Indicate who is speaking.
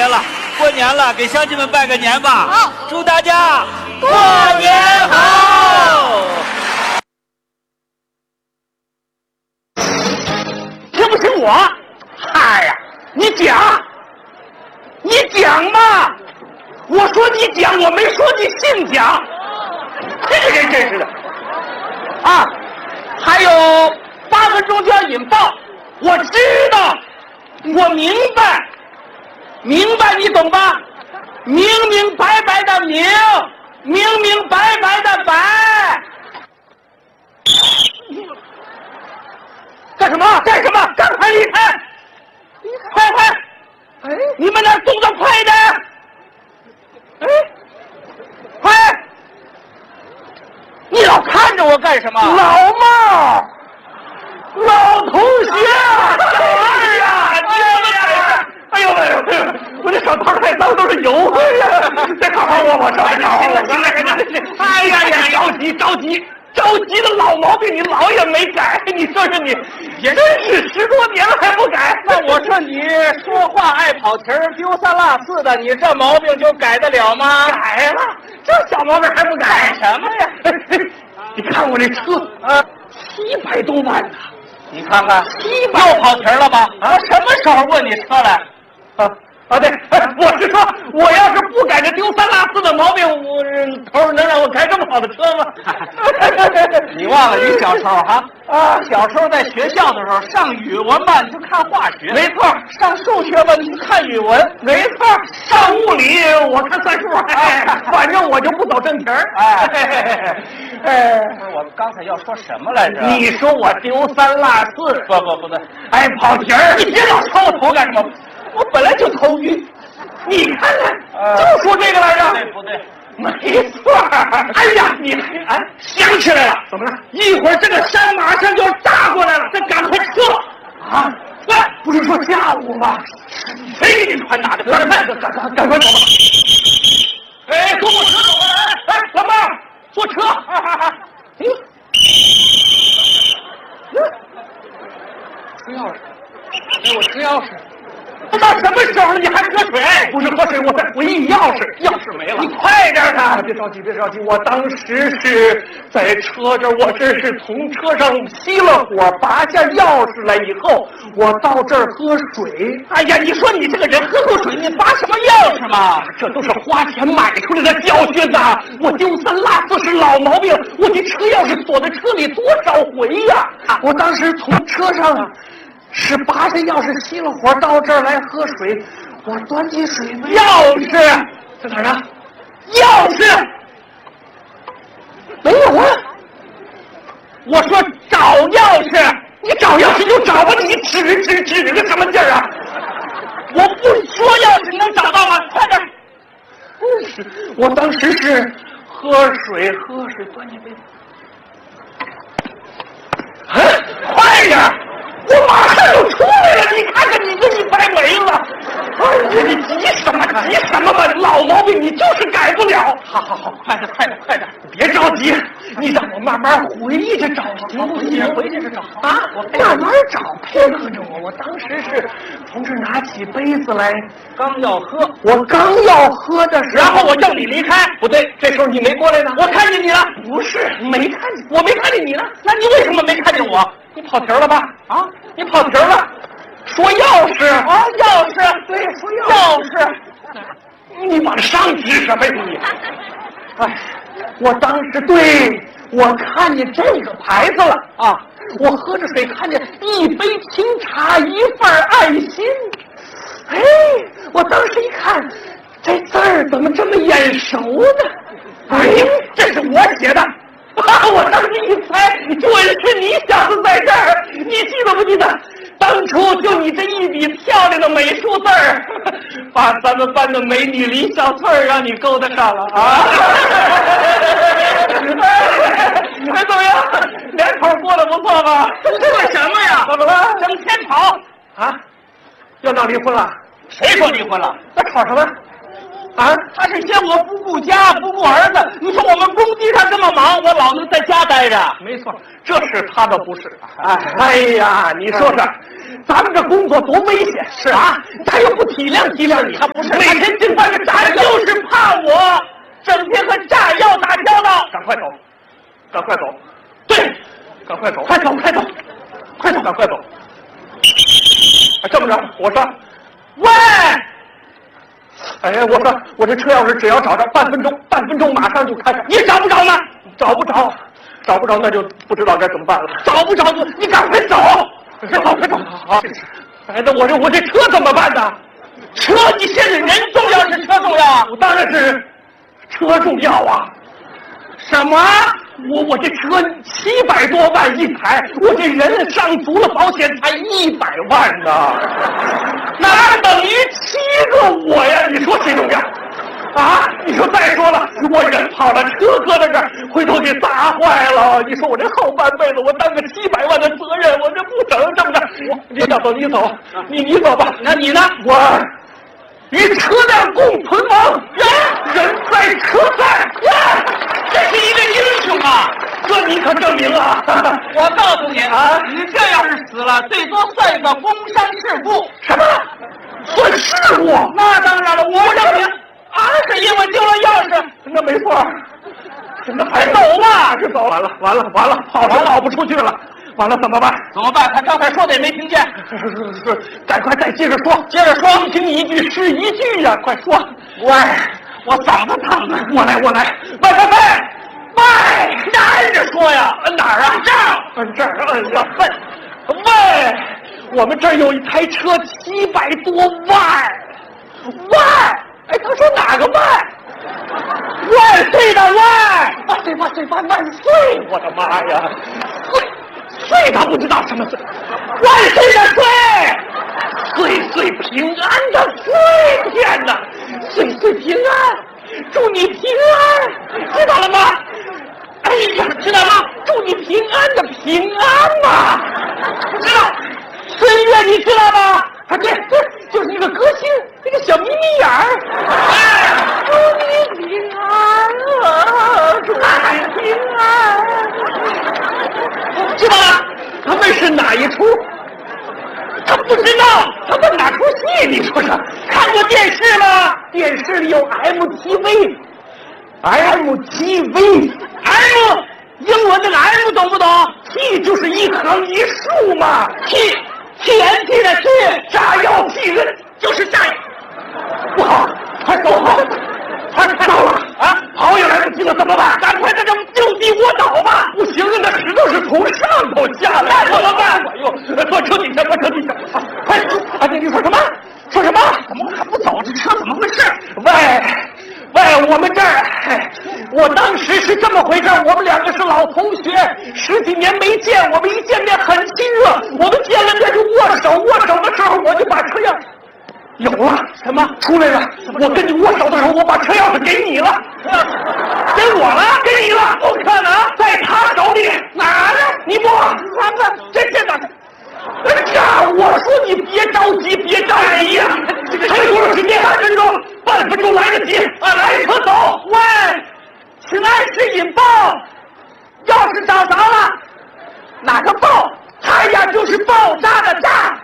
Speaker 1: 别了，过年了，给乡亲们拜个年吧。
Speaker 2: 好，
Speaker 1: 祝大家
Speaker 2: 过年好。
Speaker 3: 听不听我？嗨呀，你讲嘛！我说你讲，我没说你姓蒋。这个人真是的啊！还有8分钟就要引爆，我知道，我明白，你懂吧？明明白白的明，明明白白的白。干什么？赶快离开！快！哎，你们那动作快一点！哎，快！你老看着我干什么？老帽，老同学，哎呀，哎呦，我这手套太脏，都是油。再看看我手哎呀，着急的老毛病，你老也没改。你说说你，真是10多年了还不改。
Speaker 4: 那我说你说话爱跑题儿，丢三落四的，你这毛病就改得了吗？
Speaker 3: 改了，这小毛病还不改？
Speaker 4: 什么呀？
Speaker 3: 你看我这车啊，700多万呢。
Speaker 4: 你看看
Speaker 3: 700
Speaker 4: 又跑题儿了吧？我什么时候问你车来？
Speaker 3: 对，我是说，我要是不改这丢三落四的毛病，我头能让我开这么好的车吗？
Speaker 4: 你忘了你小时候小时候在学校的时候，上语文吧你就看化学，
Speaker 3: 没错；
Speaker 4: 上数学吧你就看语文，
Speaker 3: 没错；上物理我看算数，反正我就不走正题儿。
Speaker 4: 我刚才要说什么来着？
Speaker 3: 你说我丢三落四？
Speaker 4: 不对，
Speaker 3: 爱跑题儿！你别老敲我头干什么？我本来就头晕，你看看，就说这个来着。
Speaker 4: 对不对？
Speaker 3: 没错。哎呀，你还想起来了？怎么了？一会儿这个山马上就要炸过来了，咱赶快撤啊！不是说下午吗？谁给你传达的？赶快走吧！哎，坐我车走过来！哎，老妹儿，坐车！车钥匙，给我车钥匙。到什么时候了？你还喝水？不是喝水，我在回忆钥匙没了。你快点啊！别着急，我当时是在车这儿，我这是从车上熄了火，拔下钥匙来以后，我到这儿喝水。哎呀，你说你这个人喝口水，你拔什么钥匙嘛？这都是花钱买出来的教训呐！我丢三落四是老毛病，我的车钥匙锁在车里多少回呀！我当时从车上是拔下钥匙熄了火到这儿来喝水，我端起水杯，钥匙在哪儿呢？钥匙没有啊！我说找钥匙，你找钥匙就找吧，你指个什么劲儿啊？我不说钥匙能找到吗？快点！我当时是喝水，端起杯子，快点！我马上就出来了，你看看你这一拍没了。哎呀，你急什么吧？老毛病你就是改不了。好，快点，别着急，你让我慢慢回去找行不行？回去找啊，我慢慢找，配合着我。我当时是从这拿起杯子来，刚要喝的时候，然后我叫你离开。不对，这时候你没过来呢。我看见你了。不是，没看见，我没看见你呢。那你为什么没看见我？你跑题了吧？啊，你跑题了。说钥匙啊，钥匙，对，说钥匙。你往上指什么呀你？哎，我当时我看见这个牌子了啊！我喝着水看见一杯清茶一份爱心。哎，我当时一看，这字儿怎么这么眼熟呢？哎呀，这是我写的。我当时一猜，准是你小子在这儿。你记得不记得？当初就你这一笔漂亮的美术字儿，把咱们班的美女李小翠儿让你勾搭上了啊！哎，怎么样？两口过得不错吧？
Speaker 4: 做什么呀？
Speaker 3: 怎么了？
Speaker 4: 整天吵
Speaker 3: 啊！要闹离婚了？
Speaker 4: 谁说离婚了？
Speaker 3: 那吵什么？
Speaker 4: 啊，他是嫌我不顾家不顾儿子。你说我们工地上这么忙，我老能在家待着。
Speaker 3: 没错，这是他的不是。哎呀，你说说，咱们这工作多危险！是啊，他又不体谅体谅你，他不是每天净办个炸药，
Speaker 4: 就是怕我整天和炸药打交道。
Speaker 3: 赶快走，赶快走！
Speaker 4: 对，
Speaker 3: 赶快走，
Speaker 4: 快走，快走，快走，
Speaker 3: 赶快走！这么着，我说，
Speaker 4: 喂，
Speaker 3: 哎呀，我说我这车钥匙只要找着半分钟马上就开开。
Speaker 4: 你找不着吗？
Speaker 3: 找不着，那就不知道该怎么办了。
Speaker 4: 找不着你赶快走，快走！
Speaker 3: 好，哎，那我这车怎么办呢？
Speaker 4: 车，你现在人重要是车重要啊？
Speaker 3: 我当然是车重要啊！
Speaker 4: 什么？
Speaker 3: 我这车700多万一台，我这人上足了保险才100万呢，那等于7个我呀！你说谁重要？啊！你说再说了，我人跑了，车搁在这儿，回头给砸坏了。你说我这后半辈子，我担个700万的责任，我这不整这么着。你要走你走，你走吧。
Speaker 4: 那你呢？
Speaker 3: 我与车辆共存亡，人在车在。
Speaker 4: 这是一个英雄啊！
Speaker 3: 这你可证明了。
Speaker 4: 我告诉你啊，你这要是死了，最多算一个工伤事故。
Speaker 3: 什么？算事故？
Speaker 4: 那当然了，我证明。是因为丢了钥匙，
Speaker 3: 那没错。那还
Speaker 4: 走吧，
Speaker 3: 是走。完了，跑不出去了。完了，怎么办？
Speaker 4: 他刚才说的也没听见。
Speaker 3: 是，赶快再接着说，一听一句是一句呀，快说。
Speaker 4: 喂，我嗓子疼啊！
Speaker 3: 我来。喂，按着说呀，摁哪儿啊？这儿，摁呀，笨。喂，我们这儿有一台车700多万。哎，他说哪个万？万岁的万！万岁！我的妈呀！岁他不知道什么岁，万岁的岁，岁平安的岁！天哪，岁平安，祝你平安，知道了吗？哎呀，知道吗？祝你平安的平安嘛！知道？孙悦你知道吗？啊，对，就是那个歌星，那个小眯眯眼儿。哎，祝你平安啊，祝你平安。知道了，他们是哪一出？他不知道，他问哪出戏？你说说，看过电视吗？电视里有 MTV， 英文那个 M 懂不懂 ？T 就是一横一竖嘛 ，TNT 的 T， 炸药替人就是炸药。不好，快走！快到了啊！跑也来不及了，怎么办？赶快在这就地卧倒吧！不行啊，那石头是从上头下来，怎么办？哎呦，坐车底下！快！啊，你说什么？怎么还不走？这车怎么回事？喂，我们这儿，我当时是这么回事，我们2个是老同学，10几年没见，我们一见面很亲热，我们见了面就握手的时候，我就把车钥匙有了。什么？出来了！我跟你握手的时候，我把车钥匙给你了，给我了，给你了，不可能，在他手里，哪儿呢？你摸，看，这哪？我说你别着急呀！还有多少时间？3分钟，半分钟来得及。来车走。喂，请按时引爆，钥匙找着了。哪个爆？它呀就是爆炸的炸。